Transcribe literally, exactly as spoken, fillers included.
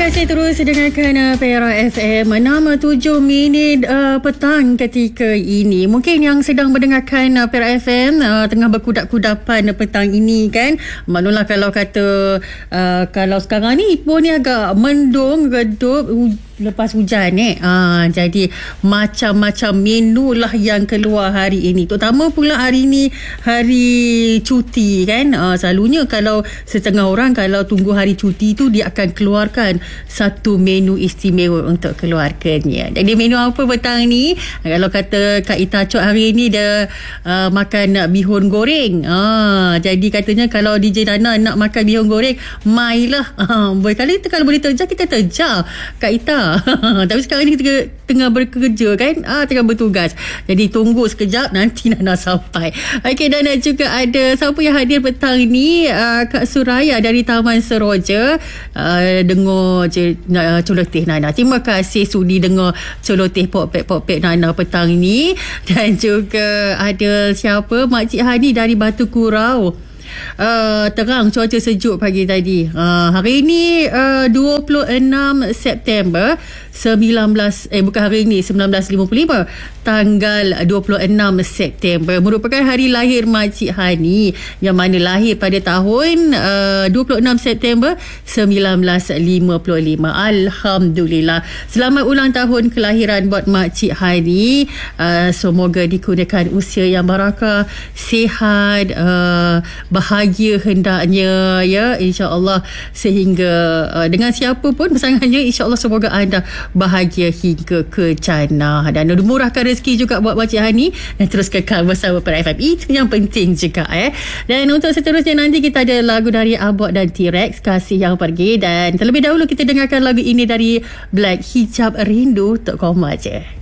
Masih terus dengarkan uh, Perak F M enam tujuh minit uh, petang ketika ini. Mungkin yang sedang mendengarkan uh, Perak F M uh, tengah berkudak-kudapan uh, petang ini kan. Maklumlah kalau kata uh, kalau sekarang ni pun ni agak mendung, redup, lepas hujan eh. Ha, jadi macam-macam menu lah yang keluar hari ini. Terutama pula hari ni hari cuti kan. Ha, selalunya kalau setengah orang kalau tunggu hari cuti tu dia akan keluarkan satu menu istimewa untuk keluarganya. Jadi menu apa petang ni? Kalau kata Kak Ita Chok hari ni dia uh, makan bihun goreng. Ha, jadi katanya kalau D J Nana nak makan bihun goreng, mailah. Ha, kali kalau boleh terjar kita terjar Kak Ita. Tapi sekarang ni kita tengah bekerja kan, ah, tengah bertugas, jadi tunggu sekejap nanti Nana sampai. Okey, dan juga ada siapa yang hadir petang ni, uh, Kak Suraya dari Taman Seroja, uh, dengar je uh, celoteh Nana. Terima kasih sudi dengar celoteh popek-popek Nana petang ni. Dan juga ada siapa, Makcik Hani dari Batu Kurau. Uh, terang cuaca sejuk pagi tadi. Uh, hari ini uh, dua puluh enam September sembilan belas eh bukan hari ini sembilan belas lima puluh lima, tanggal dua puluh enam September merupakan hari lahir Makcik Hani yang mana lahir pada tahun uh, dua puluh enam September sembilan belas lima puluh lima. Alhamdulillah. Selamat ulang tahun kelahiran buat Makcik Hani. Uh, semoga dikurniakan usia yang barakah, sihat, uh, bahagia hendaknya ya, insya-Allah, sehingga uh, dengan siapa pun pasangannya, insya-Allah semoga anda bahagia hingga ke jannah dan murahkan rezeki juga buat Makcik Hani dan terus kekal bersama Perak F M. Itu yang penting juga eh. Dan untuk seterusnya nanti kita ada lagu dari Abot dan T-Rex, Kasih Yang Pergi, dan terlebih dahulu kita dengarkan lagu ini dari Black, Hijab Rindu, Tok Koma Je.